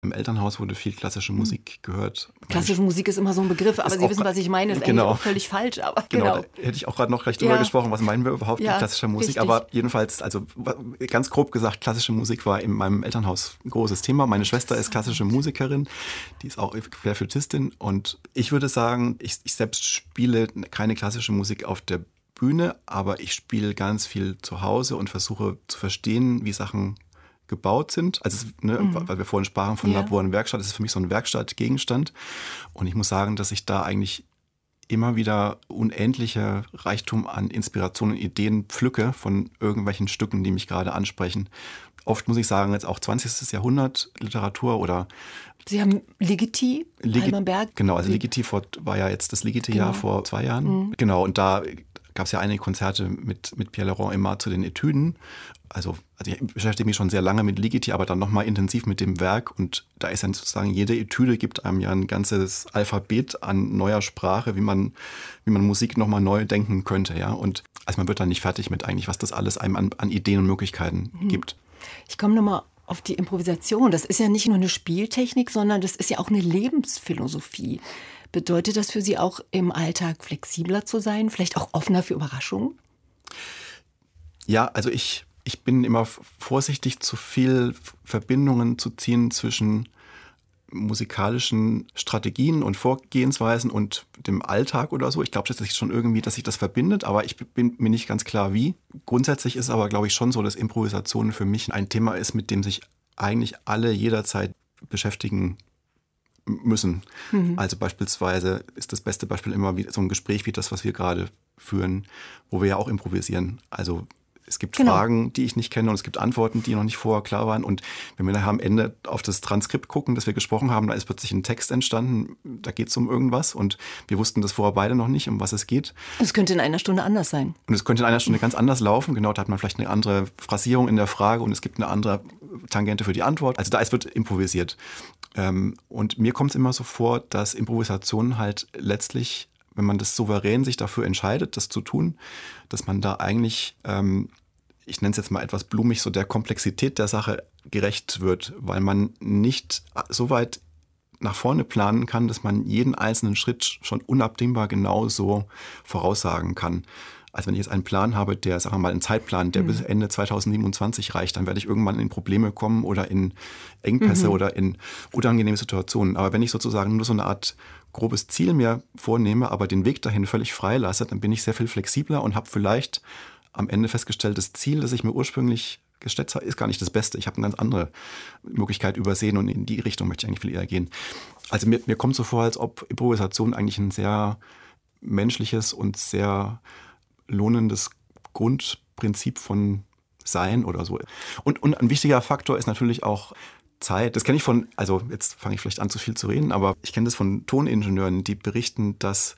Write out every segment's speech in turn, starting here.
Im Elternhaus wurde viel klassische Musik gehört. Klassische Musik ist immer so ein Begriff, aber Sie wissen, was ich meine, ist eigentlich auch völlig falsch. Aber genau. Da hätte ich auch gerade noch gleich drüber gesprochen, was meinen wir überhaupt mit klassischer Musik. Richtig. Aber jedenfalls, also ganz grob gesagt, klassische Musik war in meinem Elternhaus ein großes Thema. Meine Schwester ist klassische Musikerin, die ist auch Querflötistin. Und ich würde sagen, ich selbst spiele keine klassische Musik auf der Bühne, aber ich spiele ganz viel zu Hause und versuche zu verstehen, wie Sachen gebaut sind. Also, weil wir vorhin sprachen von Labor und Werkstatt, das ist für mich so ein Werkstattgegenstand. Und ich muss sagen, dass ich da eigentlich immer wieder unendlicher Reichtum an Inspirationen und Ideen pflücke von irgendwelchen Stücken, die mich gerade ansprechen. Oft muss ich sagen, jetzt auch 20. Jahrhundert Literatur oder... Sie haben Ligeti, Almenberg. Genau, also Ligeti war ja jetzt das Ligeti-Jahr vor 2 Jahren. Mhm. Genau, und da gab es ja einige Konzerte mit Pierre-Laurent Aimard zu den Etüden. Also ich beschäftige mich schon sehr lange mit Ligeti, aber dann nochmal intensiv mit dem Werk. Und da ist dann sozusagen, jede Etüde gibt einem ja ein ganzes Alphabet an neuer Sprache, wie man Musik nochmal neu denken könnte. Ja? Und also man wird dann nicht fertig mit eigentlich, was das alles einem an Ideen und Möglichkeiten gibt. Ich komme nochmal auf die Improvisation. Das ist ja nicht nur eine Spieltechnik, sondern das ist ja auch eine Lebensphilosophie. Bedeutet das für Sie auch im Alltag flexibler zu sein, vielleicht auch offener für Überraschungen? Ja, also ich bin immer vorsichtig, zu viel Verbindungen zu ziehen zwischen musikalischen Strategien und Vorgehensweisen und dem Alltag oder so. Ich glaube, das ist schon irgendwie, dass sich das verbindet, aber ich bin mir nicht ganz klar, wie. Grundsätzlich ist aber, glaube ich, schon so, dass Improvisation für mich ein Thema ist, mit dem sich eigentlich alle jederzeit beschäftigen müssen. Mhm. Also beispielsweise ist das beste Beispiel immer wieder so ein Gespräch wie das, was wir gerade führen, wo wir ja auch improvisieren. Also es gibt Fragen, die ich nicht kenne und es gibt Antworten, die noch nicht vorher klar waren. Und wenn wir nachher am Ende auf das Transkript gucken, das wir gesprochen haben, da ist plötzlich ein Text entstanden, da geht es um irgendwas und wir wussten das vorher beide noch nicht, um was es geht. Es könnte in einer Stunde anders sein. Und es könnte in einer Stunde ganz anders laufen. Genau, da hat man vielleicht eine andere Phrasierung in der Frage und es gibt eine andere Tangente für die Antwort. Also es wird improvisiert. Und mir kommt es immer so vor, dass Improvisation halt letztlich, wenn man das souverän sich dafür entscheidet, das zu tun, dass man da eigentlich, ich nenne es jetzt mal etwas blumig, so der Komplexität der Sache gerecht wird, weil man nicht so weit nach vorne planen kann, dass man jeden einzelnen Schritt schon unabdingbar genau so voraussagen kann. Also wenn ich jetzt einen Plan habe, sagen wir mal einen Zeitplan, der bis Ende 2027 reicht, dann werde ich irgendwann in Probleme kommen oder in Engpässe oder in unangenehme Situationen. Aber wenn ich sozusagen nur so eine Art grobes Ziel mir vornehme, aber den Weg dahin völlig frei lasse, dann bin ich sehr viel flexibler und habe vielleicht am Ende festgestellt, das Ziel, das ich mir ursprünglich gesteckt habe, ist gar nicht das Beste. Ich habe eine ganz andere Möglichkeit übersehen und in die Richtung möchte ich eigentlich viel eher gehen. Also mir kommt so vor, als ob Improvisation eigentlich ein sehr menschliches und sehr lohnendes Grundprinzip von Sein oder so. Und ein wichtiger Faktor ist natürlich auch Zeit. Das kenne ich also jetzt fange ich vielleicht an, zu viel zu reden, aber ich kenne das von Toningenieuren, die berichten, dass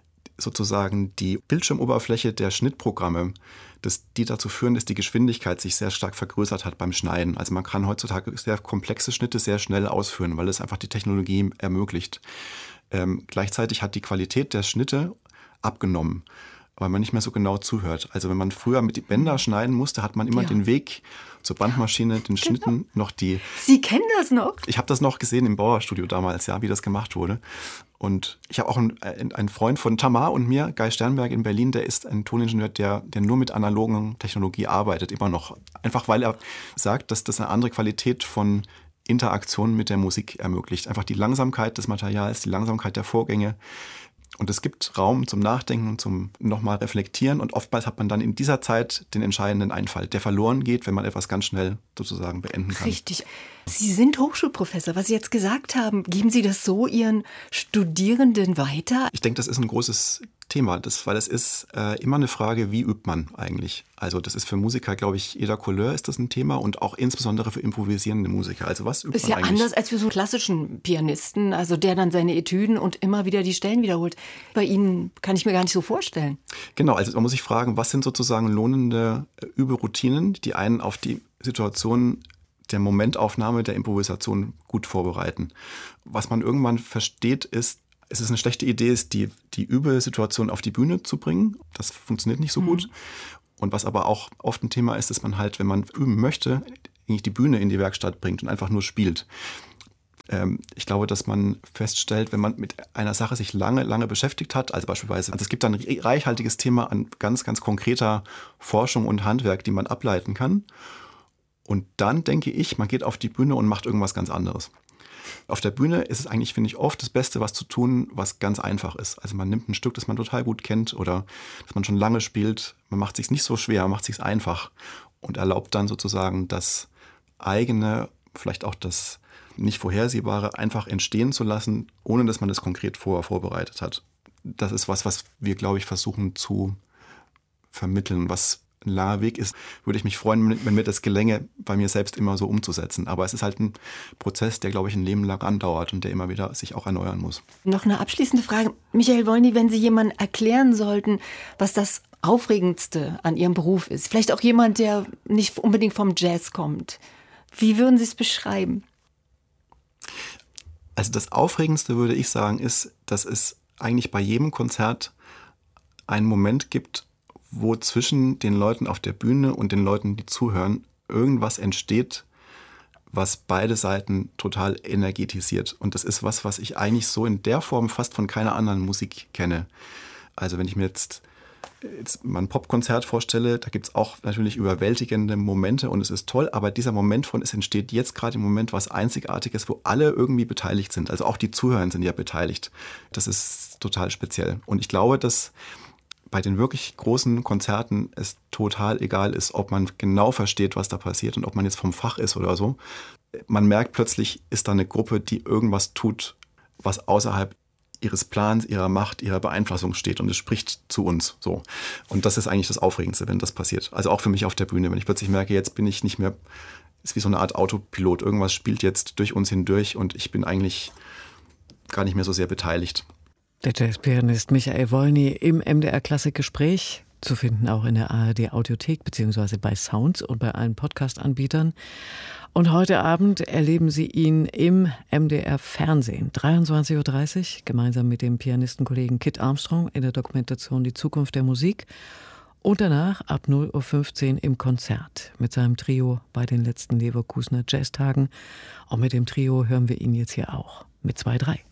sozusagen die Bildschirmoberfläche der Schnittprogramme, die dazu führen, dass die Geschwindigkeit sich sehr stark vergrößert hat beim Schneiden. Also man kann heutzutage sehr komplexe Schnitte sehr schnell ausführen, weil es einfach die Technologie ermöglicht. Gleichzeitig hat die Qualität der Schnitte abgenommen, weil man nicht mehr so genau zuhört. Also wenn man früher mit die Bänder schneiden musste, hat man immer den Weg zur Bandmaschine, den Schnitten noch die... Sie kennen das noch? Ich habe das noch gesehen im Bauerstudio damals, ja, wie das gemacht wurde. Und ich habe auch einen Freund von Tamar und mir, Guy Sternberg in Berlin, der ist ein Toningenieur, der nur mit analogen Technologie arbeitet, immer noch. Einfach weil er sagt, dass das eine andere Qualität von Interaktion mit der Musik ermöglicht. Einfach die Langsamkeit des Materials, die Langsamkeit der Vorgänge. Und es gibt Raum zum Nachdenken und zum nochmal Reflektieren. Und oftmals hat man dann in dieser Zeit den entscheidenden Einfall, der verloren geht, wenn man etwas ganz schnell sozusagen beenden kann. Richtig. Sie sind Hochschulprofessor. Was Sie jetzt gesagt haben, geben Sie das so Ihren Studierenden weiter? Ich denke, das ist ein großes Thema, weil es ist immer eine Frage, wie übt man eigentlich? Also das ist für Musiker, glaube ich, jeder Couleur ist das ein Thema und auch insbesondere für improvisierende Musiker. Also was übt man eigentlich? Ist ja anders als für so einen klassischen Pianisten, also der dann seine Etüden und immer wieder die Stellen wiederholt. Bei Ihnen kann ich mir gar nicht so vorstellen. Genau, also man muss sich fragen, was sind sozusagen lohnende Überroutinen, die einen auf die Situation der Momentaufnahme der Improvisation gut vorbereiten. Was man irgendwann versteht, ist, es ist eine schlechte Idee, die Übesituation auf die Bühne zu bringen. Das funktioniert nicht so gut. Und was aber auch oft ein Thema ist, dass man halt, wenn man üben möchte, eigentlich die Bühne in die Werkstatt bringt und einfach nur spielt. Ich glaube, dass man feststellt, wenn man mit einer Sache sich lange beschäftigt hat, also beispielsweise, es gibt ein reichhaltiges Thema an ganz konkreter Forschung und Handwerk, die man ableiten kann. Und dann denke ich, man geht auf die Bühne und macht irgendwas ganz anderes. Auf der Bühne ist es eigentlich, finde ich, oft das Beste, was zu tun, was ganz einfach ist. Also man nimmt ein Stück, das man total gut kennt oder das man schon lange spielt. Man macht es sich nicht so schwer, macht es sich einfach und erlaubt dann sozusagen das eigene, vielleicht auch das nicht Vorhersehbare einfach entstehen zu lassen, ohne dass man das konkret vorher vorbereitet hat. Das ist was wir, glaube ich, versuchen zu vermitteln. Was ein langer Weg ist, würde ich mich freuen, wenn mir das gelänge, bei mir selbst immer so umzusetzen. Aber es ist halt ein Prozess, der, glaube ich, ein Leben lang andauert und der immer wieder sich auch erneuern muss. Noch eine abschließende Frage. Michael Wolny, wenn Sie jemandem erklären sollten, was das Aufregendste an Ihrem Beruf ist, vielleicht auch jemand, der nicht unbedingt vom Jazz kommt, wie würden Sie es beschreiben? Also das Aufregendste, würde ich sagen, ist, dass es eigentlich bei jedem Konzert einen Moment gibt, wo zwischen den Leuten auf der Bühne und den Leuten, die zuhören, irgendwas entsteht, was beide Seiten total energetisiert. Und das ist was ich eigentlich so in der Form fast von keiner anderen Musik kenne. Also wenn ich mir jetzt mal ein Popkonzert vorstelle, da gibt es auch natürlich überwältigende Momente und es ist toll, aber dieser Moment es entsteht jetzt gerade im Moment was Einzigartiges, wo alle irgendwie beteiligt sind. Also auch die Zuhörer sind ja beteiligt. Das ist total speziell. Und ich glaube, dass bei den wirklich großen Konzerten es total egal ist, ob man genau versteht, was da passiert und ob man jetzt vom Fach ist oder so. Man merkt plötzlich, ist da eine Gruppe, die irgendwas tut, was außerhalb ihres Plans, ihrer Macht, ihrer Beeinflussung steht und es spricht zu uns. So. Und das ist eigentlich das Aufregendste, wenn das passiert. Also auch für mich auf der Bühne, wenn ich plötzlich merke, jetzt bin ich nicht mehr, ist wie so eine Art Autopilot. Irgendwas spielt jetzt durch uns hindurch und ich bin eigentlich gar nicht mehr so sehr beteiligt. Der Jazzpianist Michael Wolny im MDR Klassikgespräch, zu finden auch in der ARD Audiothek bzw. bei Sounds und bei allen Podcast-Anbietern. Und heute Abend erleben Sie ihn im MDR Fernsehen, 23.30 Uhr, gemeinsam mit dem Pianistenkollegen Kit Armstrong in der Dokumentation Die Zukunft der Musik. Und danach ab 0.15 Uhr im Konzert mit seinem Trio bei den letzten Leverkusener Jazztagen. Und mit dem Trio hören wir ihn jetzt hier auch mit 2/3.